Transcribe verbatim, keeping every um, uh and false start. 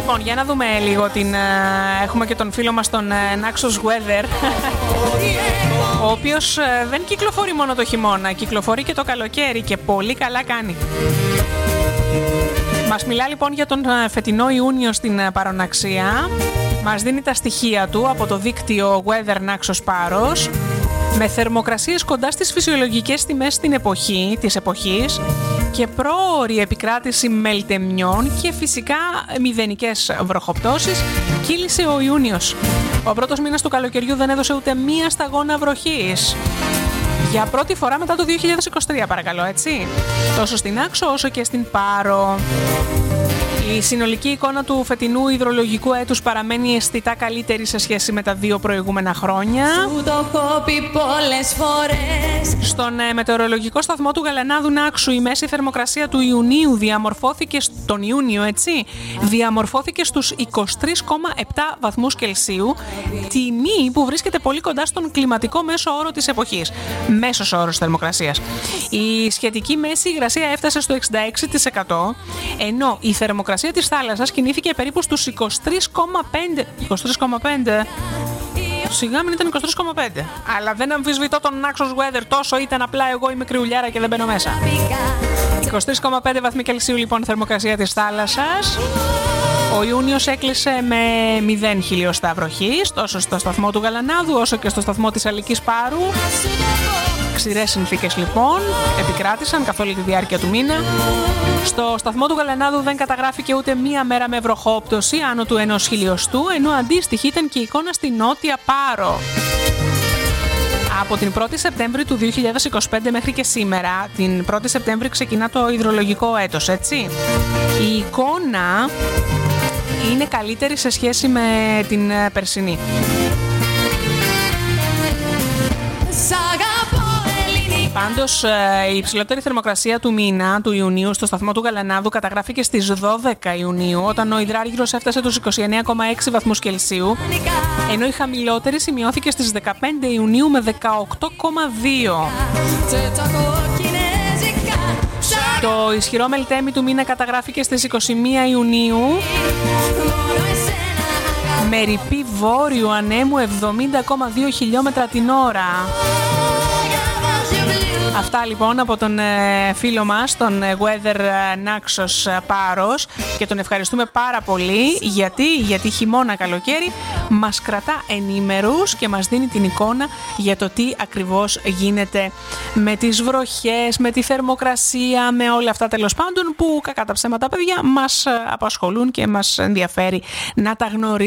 Λοιπόν, για να δούμε λίγο την... Έχουμε και τον φίλο μας τον Naxos Weather, ο οποίος δεν κυκλοφορεί μόνο το χειμώνα, κυκλοφορεί και το καλοκαίρι και πολύ καλά κάνει. Μας μιλά λοιπόν για τον φετινό Ιούνιο στην παροναξία. Μας δίνει τα στοιχεία του από το δίκτυο Weather Naxos Paros, με θερμοκρασίες κοντά στις φυσιολογικές τιμές στην εποχή, της εποχής και πρόωρη επικράτηση μελτεμιών και φυσικά μηδενικές βροχοπτώσεις. Κύλησε ο Ιούνιος. Ο πρώτος μήνας του καλοκαιριού δεν έδωσε ούτε μία σταγόνα βροχής. Για πρώτη φορά μετά το δύο χιλιάδες είκοσι τρία, παρακαλώ, έτσι. Τόσο στην Άξο όσο και στην Πάρο. Η συνολική εικόνα του φετινού υδρολογικού έτους παραμένει αισθητά καλύτερη σε σχέση με τα δύο προηγούμενα χρόνια. Σου το έχω πει πολλές φορές. Στον ε, μετεωρολογικό σταθμό του Γαλανάδου Νάξου η μέση θερμοκρασία του Ιουνίου διαμορφώθηκε στον Ιούνιο, έτσι, διαμορφώθηκε στους είκοσι τρία κόμμα επτά βαθμούς Κελσίου, τιμή που βρίσκεται πολύ κοντά στον κλιματικό μέσο όρο της εποχής. Μέσος όρος θερμοκρασίας. Η σχετική μέση υγρασία έφτασε στο εξήντα έξι τοις εκατό, ενώ η θερμοκρασία της θάλασσας κινήθηκε περίπου στους είκοσι τρία κόμμα πέντε. είκοσι τρία κόμμα πέντε. Σιγά μην ήταν είκοσι τρία κόμμα πέντε. Αλλά δεν αμφισβητώ τον Naxos Weather, τόσο ήταν, απλά εγώ είμαι κρυουλιάρα και δεν μπαίνω μέσα. είκοσι τρία κόμμα πέντε βαθμοί Κελσίου λοιπόν θερμοκρασία της θάλασσας. Ο Ιούνιος έκλεισε με μηδέν χιλιοστά βροχής, τόσο στο σταθμό του Γαλανάδου όσο και στο σταθμό της Αλικής Πάρου. Ξηρές συνθήκες λοιπόν επικράτησαν καθ' όλη τη διάρκεια του μήνα. Στο σταθμό του Γαλανάδου δεν καταγράφηκε ούτε μία μέρα με βροχόπτωση άνω του ενός χιλιοστού, ενώ αντίστοιχη ήταν και η εικόνα στη Νότια Πάρο. Από την πρώτη Σεπτέμβρη του δύο χιλιάδες είκοσι πέντε μέχρι και σήμερα, την πρώτη Σεπτέμβρη ξεκινά το υδρολογικό έτος, έτσι. Η εικόνα είναι καλύτερη σε σχέση με την περσινή. Πάντως, η υψηλότερη θερμοκρασία του μήνα, του Ιουνίου, στο σταθμό του Γαλανάδου καταγράφηκε στις δώδεκα Ιουνίου, όταν ο υδράργυρος έφτασε τους είκοσι εννέα κόμμα έξι βαθμούς Κελσίου, ενώ η χαμηλότερη σημειώθηκε στις δεκαπέντε Ιουνίου με δεκαοκτώ κόμμα δύο. Το ισχυρό μελτέμι του μήνα καταγράφηκε στις είκοσι μία Ιουνίου, με ρηπή βόρειου ανέμου εβδομήντα κόμμα δύο χιλιόμετρα την ώρα. Αυτά λοιπόν από τον ε, φίλο μας, τον ε, Weather Naxos Paros, και τον ευχαριστούμε πάρα πολύ. Γιατί, γιατί χειμώνα καλοκαίρι μας κρατά ενήμερους και μας δίνει την εικόνα για το τι ακριβώς γίνεται με τις βροχές, με τη θερμοκρασία, με όλα αυτά τέλος πάντων που κακά τα ψέματα παιδιά μας απασχολούν και μας ενδιαφέρει να τα γνωρίζουμε.